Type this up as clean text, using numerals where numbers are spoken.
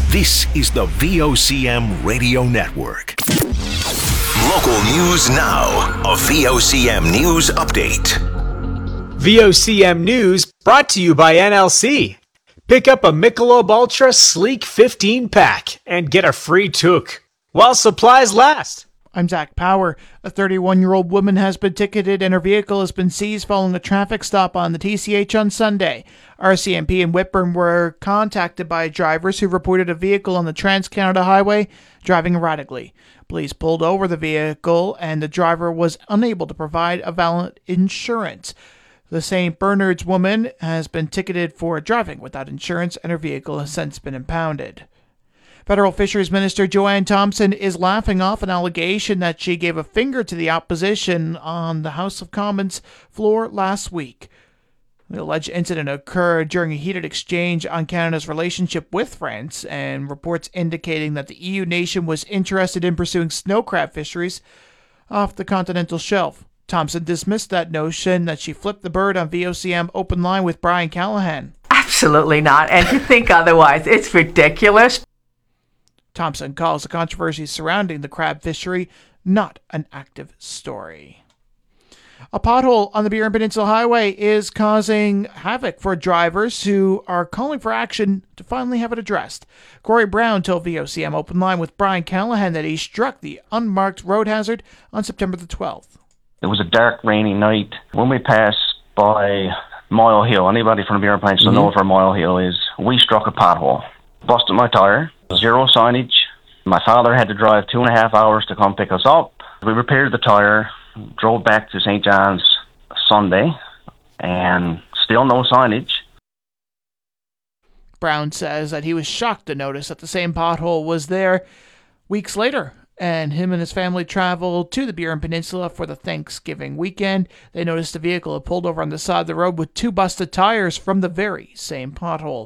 This is the VOCM Radio Network. Local news now. A VOCM News Update. VOCM News brought to you by NLC. Pick up a Michelob Ultra Sleek 15-pack and get a free toque while supplies last. I'm Zach Power. A 31-year-old woman has been ticketed and her vehicle has been seized following a traffic stop on the TCH on Sunday. RCMP and Whitburn were contacted by drivers who reported a vehicle on the Trans-Canada Highway driving erratically. Police pulled over the vehicle and the driver was unable to provide a valid insurance. The St. Bernard's woman has been ticketed for driving without insurance and her vehicle has since been impounded. Federal Fisheries Minister Joanne Thompson is laughing off an allegation that she gave a finger to the opposition on the House of Commons floor last week. The alleged incident occurred during a heated exchange on Canada's relationship with France, and reports indicating that the EU nation was interested in pursuing snow crab fisheries off the continental shelf. Thompson dismissed that notion that she flipped the bird on VOCM Open Line with Brian Callahan. Absolutely not, and to think otherwise, it's ridiculous. Thompson calls the controversy surrounding the crab fishery not an active story. A pothole on the Burin Peninsula Highway is causing havoc for drivers who are calling for action to finally have it addressed. Corey Brown told VOCM Open Line with Brian Callahan that he struck the unmarked road hazard on September the 12th. It was a dark, rainy night. When we passed by Mile Hill, anybody from the Burin Peninsula knows where Mile Hill is, we struck a pothole. Busted my tire, zero signage. My father had to drive 2.5 hours to come pick us up. We repaired the tire, drove back to St. John's Sunday, and still no signage. Brown says that he was shocked to notice that the same pothole was there weeks later, and him and his family traveled to the Burin Peninsula for the Thanksgiving weekend. They noticed a vehicle had pulled over on the side of the road with 2 busted tires from the very same pothole.